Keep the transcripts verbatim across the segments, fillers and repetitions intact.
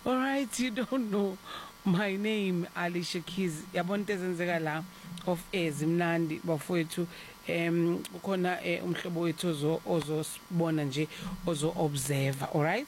All right, you don't know my name, Alicia Keys. Yabona into ezenzeka la of ezimnandi bafowethu em ukhona umhlobo wethu ozo ozosibona nje ozo observe. All right,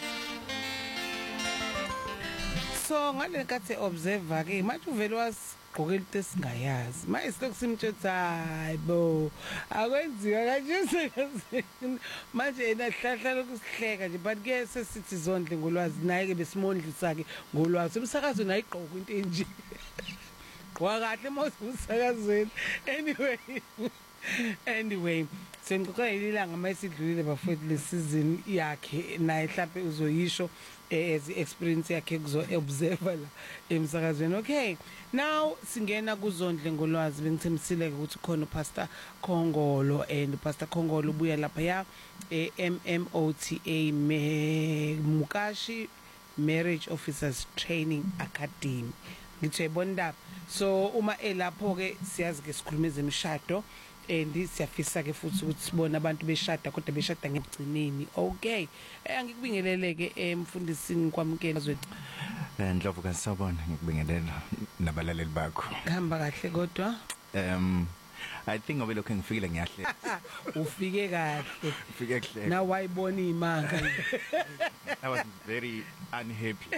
so ngale nkathi observer ke manje uvela wasigqokela into esingayazi manje silokhu simthetha hayibo akwenziwa kanje manje ena hlahla lokusihleka nje but ke sesithi zondle ngolwazi naye ke besimondlisa ke ngolwazi umsakazo naye igqoko into enje wakahle mawusakazweni anyway anyway sengixoxa ilanga mayisidlulile bafowethu le season yakhe naye mhlawumbe uzoyisho as experience yakhe kuzo observe la emsakazweni. Okay, now singena kuzondle ngolwazi bengithemsile ukuthi khona uPastor Khongolo and uPastor Khongolo ubuya lapha ya M M O T A Mukashi Marriage Officers Training Academy. Ngithe bonda so uma elapho ke siyazi ke sikhuluma ezemshado and siyafisa ke futhi ukuthi sibone abantu beshada kodwa beshada ngegcineni. Okay, angikubingelele ke emfundisini kwamkela zwethu Ndlovu kasabona ngikubingelela nabalaleli bakho. Hamba kahle kodwa um I think ngobe lokho ngifike ngiyahle ufike kahle ufike kahle now wayibona imanga I was very unhappy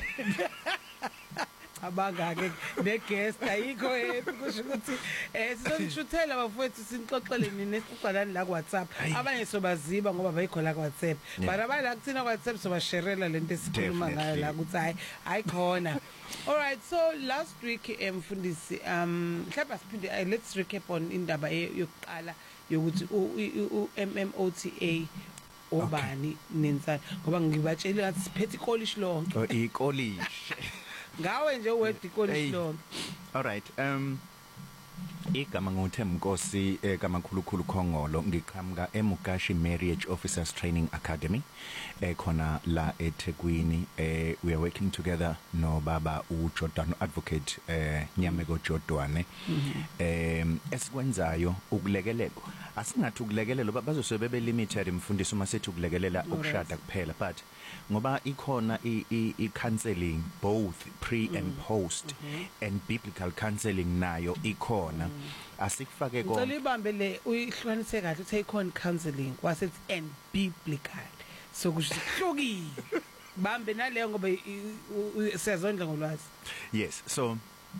abangake neguest ayikho happy kusho ukuthi eh sizongishuthela bafowethu sinixoxele nini esixalani la ku WhatsApp abanye sobaziba ngoba bayikho la ku WhatsApp but abala kuthina ku WhatsApp sobasherela lento esikhuluma ngayo la ukuthi hayi ayikhona. All right, so last week emfundisi um mhlawumbe siphinde let's recap on indaba yokuqala yokuthi u M M O T A obani nensana ngoba ngibatshela ngathi siphethe ikolish lonke oh ikolish ngawe nje uwedi ikolish lonke. All right, um igama nguThemnkosi ekamakhulukhulu Khongolo ngiqhamuka eMukashi Marriage Officers Training Academy ekhona la eThekwini. eh we are working together no baba uJordan advocate eh Nyameko Jodwane. em esikwenzayo ukulekelelo asingathi ukulekelelo bazosobe be limited imfundiso uma sethi ukulekelela ukushada kuphela but ngoba ikhona i counseling both pre and post and biblical counseling nayo ikhona asikufake konke ngicela ibambe le uyihlukanise kahle uthe ikhona counseling kwasethi and biblical so kuhlukile bambe naleyo ngoba siyazondla ngolwazi. Yes, so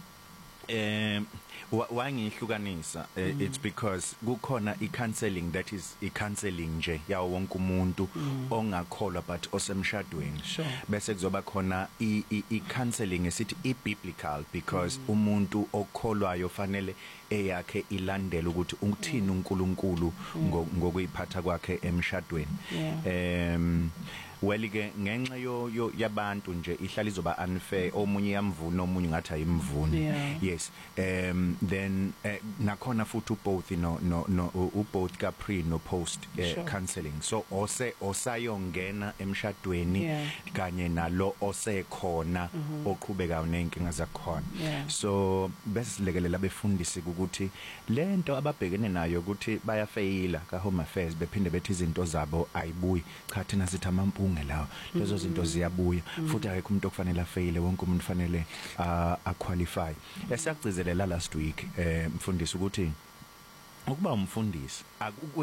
um wangihlukanisa uh, it's because kukhona i-counseling that is i-counseling nje yawo wonke umuntu ongakholwa but osemshadweni bese kuzoba khona i-counseling esithi i-biblical because umuntu okholwayo fanele eyakhe ilandele ukuthi ukuthini uNkulunkulu ngokuyiphatha kwakhe emshadweni. um welike ngenxa yo yabantu nje ihlala izoba unfair omunye yamvuna omunye ngathi ayimvuni. Yes, um then uh, nakhona futhi both no no no both ka pre no post uh, sure. counseling so ose osayongena emshadweni yeah. kanye nalo osekhona oqhubeka unenkinga zakhona. So besilekelela befundisi ukuthi lento ababhekene nayo ukuthi bayafeyila ka home affairs bephinde bethi izinto zabo ayibuyi cha thina sithi amampunge lawo lezo zinto ziyabuya futhi akekho umuntu okufanele afeyile wonke umuntu fanele a qualify. Esiyagcizelela last week eh mfundisi ukuthi ukuba umfundisi